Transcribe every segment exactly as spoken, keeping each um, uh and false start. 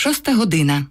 Шоста година.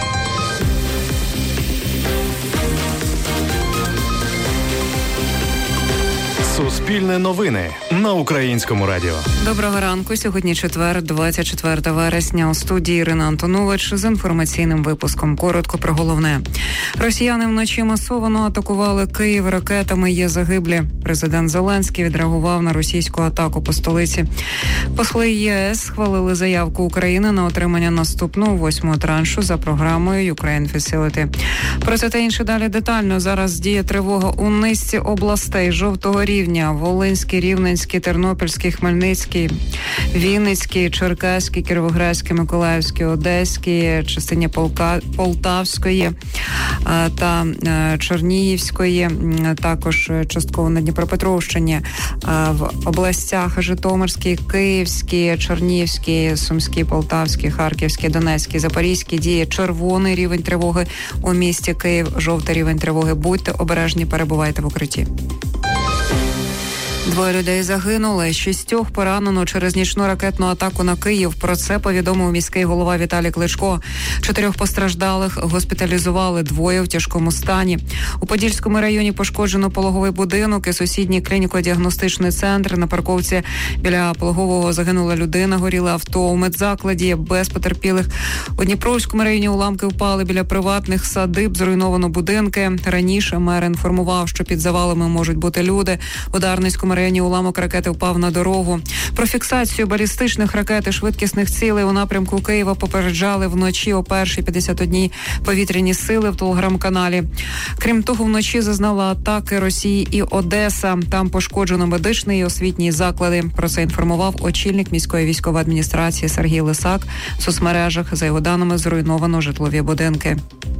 Суспільне новини на Українському радіо. Доброго ранку. Сьогодні четвер, двадцять четвертого вересня. У студії Ірина Антонович з інформаційним випуском. Коротко про головне. Росіяни вночі масово атакували Київ ракетами. Є загиблі. Президент Зеленський відреагував на російську атаку по столиці. Посли ЄС схвалили заявку України на отримання наступного восьмого траншу за програмою Ukraine Facility. Про це та інше далі детально. Зараз діє тривога у низці областей жовтого рівня. Волинський, Рівненський, Тернопільський, Хмельницький, Вінницький, Черкаський, Кіровоградський, Миколаївський, Одеський, частині Полка, Полтавської та Чернігівської, також частково на Дніпропетровщині, в областях Житомирській, Київській, Чернігівській, Сумській, Полтавській, Харківській, Донецькій, Запорізькій діє червоний рівень тривоги у місті Київ, жовтий рівень тривоги. Будьте обережні, перебувайте в укритті. Двоє людей загинули, шістьох поранено через нічну ракетну атаку на Київ. Про це повідомив міський голова Віталій Кличко. Чотирьох постраждалих госпіталізували, двоє в тяжкому стані. У Подільському районі пошкоджено пологовий будинок і сусідній клініко-діагностичний центр. На парковці біля пологового загинула людина, горіло авто. У медзакладі без потерпілих. У Дніпровському районі уламки впали біля приватних садиб, зруйновано будинки. Раніше мер інформував, що під завалами можуть бути люди. У Дарницькому районі уламок ракети впав на дорогу. Про фіксацію балістичних ракет і швидкісних цілей у напрямку Києва попереджали вночі о першій п'ятдесят одній повітряні сили в телеграм-каналі. Крім того, вночі зазнала атаки Росії і Одеса. Там пошкоджено медичний і освітній заклади. Про це інформував очільник міської військової адміністрації Сергій Лисак. В соцмережах, за його даними, зруйновано житлові будинки.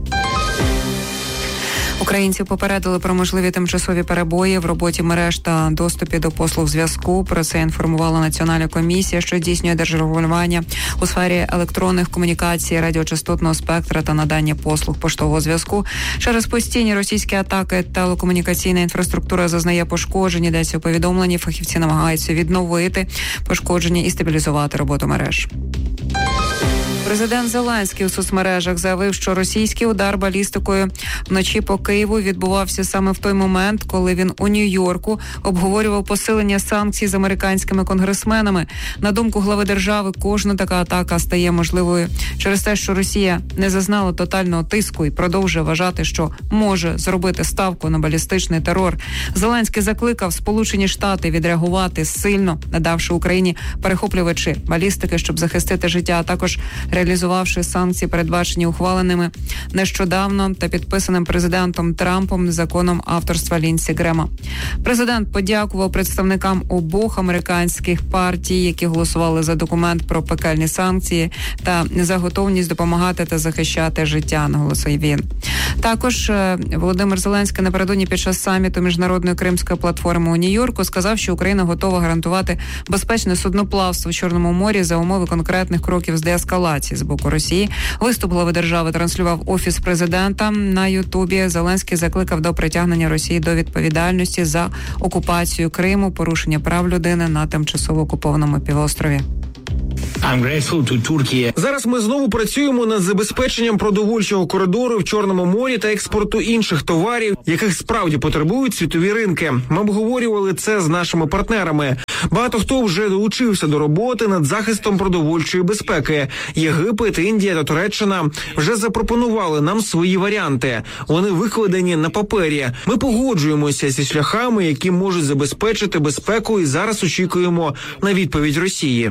Українців попередили про можливі тимчасові перебої в роботі мереж та доступі до послуг зв'язку. Про це інформувала Національна комісія, що здійснює держрегулювання у сфері електронних комунікацій, радіочастотного спектра та надання послуг поштового зв'язку. Через постійні російські атаки телекомунікаційна інфраструктура зазнає пошкоджень. Йдеться у повідомленні. Фахівці намагаються відновити пошкодження і стабілізувати роботу мереж. Президент Зеленський у соцмережах заявив, що російський удар балістикою вночі по Києву відбувався саме в той момент, коли він у Нью-Йорку обговорював посилення санкцій з американськими конгресменами. На думку глави держави, кожна така атака стає можливою через те, що Росія не зазнала тотального тиску і продовжує вважати, що може зробити ставку на балістичний терор. Зеленський закликав Сполучені Штати відреагувати сильно, надавши Україні перехоплювачі балістики, щоб захистити життя, а також реалізувавши санкції, передбачені ухваленими нещодавно та підписаним президентом Трампом законом авторства Лінсі Грема. Президент подякував представникам обох американських партій, які голосували за документ про пекельні санкції та за готовність допомагати та захищати життя, наголосив він. Також Володимир Зеленський напередодні під час саміту Міжнародної Кримської платформи у Нью-Йорку сказав, що Україна готова гарантувати безпечне судноплавство в Чорному морі за умови конкретних кроків з деескалації з боку Росії. Виступ глави держави транслював Офіс президента на Ютубі. Зеленський закликав до притягнення Росії до відповідальності за окупацію Криму, порушення прав людини на тимчасово окупованому півострові. Зараз ми знову працюємо над забезпеченням продовольчого коридору в Чорному морі та експорту інших товарів, яких справді потребують світові ринки. Ми обговорювали це з нашими партнерами. Багато хто вже долучився до роботи над захистом продовольчої безпеки. Єгипет, Індія та Туреччина вже запропонували нам свої варіанти. Вони викладені на папері. Ми погоджуємося зі шляхами, які можуть забезпечити безпеку, і зараз очікуємо на відповідь Росії.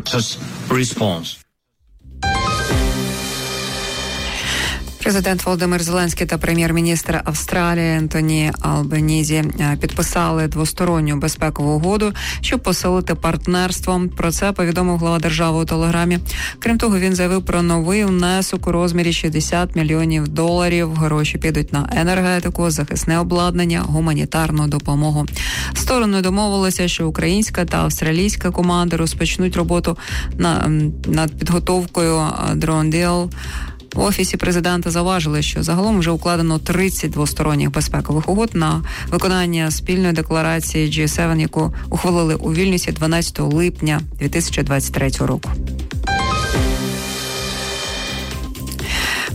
Президент Володимир Зеленський та прем'єр-міністр Австралії Ентоні Албанізі підписали двосторонню безпекову угоду, щоб посилити партнерство. Про це повідомив глава держави у телеграмі. Крім того, він заявив про новий внесок у розмірі шістдесят мільйонів доларів. Гроші підуть на енергетику, захисне обладнання, гуманітарну допомогу. Сторони домовилися, що українська та австралійська команди розпочнуть роботу на, над підготовкою Drone Deal. В Офісі президента заважили, що загалом вже укладено тридцять двосторонніх безпекових угод на виконання спільної декларації джі сім, яку ухвалили у Вільнюсі дванадцятого липня дві тисячі двадцять третього року.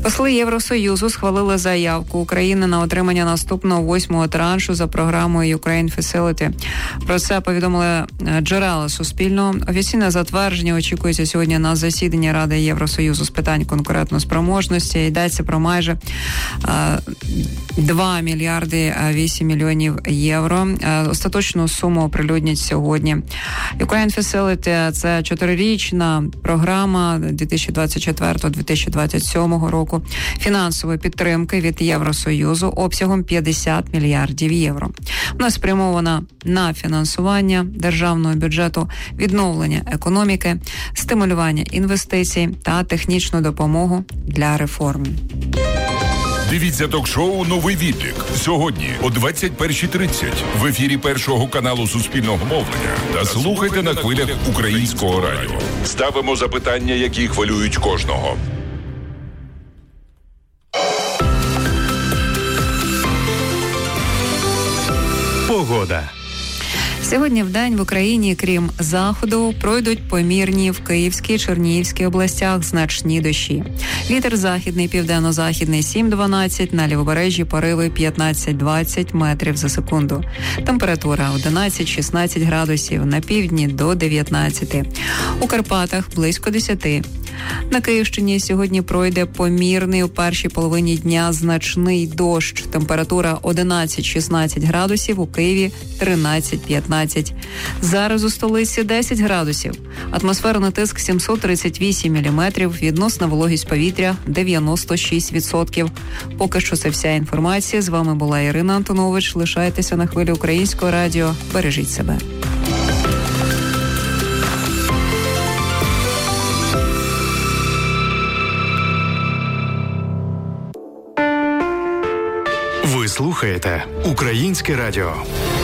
Посли Євросоюзу схвалили заявку України на отримання наступного восьмого траншу за програмою Ukraine Facility. Про це повідомили джерела Суспільного. Офіційне затвердження очікується сьогодні на засіданні Ради Євросоюзу з питань конкурентоспроможності. Йдеться про майже два мільярди вісім мільйонів євро. Остаточну суму оприлюднять сьогодні. Ukraine Facility – це чотирирічна програма дві тисячі двадцять четвертого - дві тисячі двадцять сьомого року фінансової підтримки від Євросоюзу обсягом п'ятдесят мільярдів євро. Вона спрямована на фінансування державного бюджету, відновлення економіки, стимулювання інвестицій та технічну допомогу для реформ. Дивіться ток-шоу «Новий відлік» сьогодні о двадцять перша тридцять в ефірі Першого каналу Суспільного мовлення та слухайте на хвилях Українського радіо. Ставимо запитання, які хвилюють кожного. Погода. Сьогодні вдень в Україні, крім заходу, пройдуть помірні в Київській, Чернігівській областях значні дощі. Вітер західний, південно-західний сім дванадцять, на лівобережжі пориви п'ятнадцять двадцять метрів за секунду. Температура одинадцять шістнадцять градусів, на півдні до дев'ятнадцяти. У Карпатах близько десяти. На Київщині сьогодні пройде помірний у першій половині дня значний дощ. Температура одинадцять шістнадцять градусів, у Києві тринадцять п'ятнадцять. Зараз у столиці десять градусів. Атмосферний тиск сімсот тридцять вісім міліметрів, відносна вологість повітря дев'яносто шість відсотків. Поки що це вся інформація. З вами була Ірина Антонович. Лишайтеся на хвилі Українського радіо. Бережіть себе. Ви слухаєте Українське радіо.